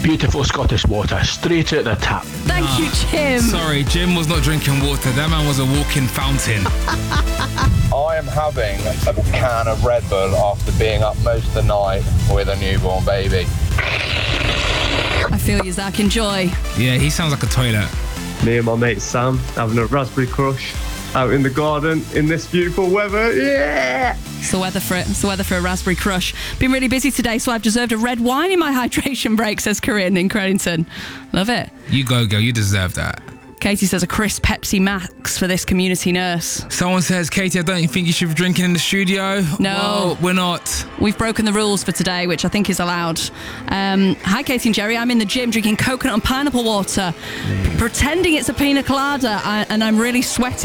Beautiful Scottish water, straight out the tap. Thank you, Jim. Sorry, Jim was not drinking water. That man was a walking fountain. I am having a can of Red Bull after being up most of the night with a newborn baby. I feel you, Zach. Enjoy. Yeah, he sounds like a toilet. Me and my mate Sam having a raspberry crush out in the garden in this beautiful weather. Yeah! It's the weather for it. It's the weather for a raspberry crush. Been really busy today, so I've deserved a red wine in my hydration break, says Corinne in Crowington. Love it. You go, girl. You deserve that. Katie says a crisp Pepsi Max for this community nurse. Someone says, Katie, I don't think you should be drinking in the studio. No. Well, we're not. We've broken the rules for today, which I think is allowed. Hi, Katie and Jerry. I'm in the gym drinking coconut and pineapple water, pretending it's a pina colada, and I'm really sweating.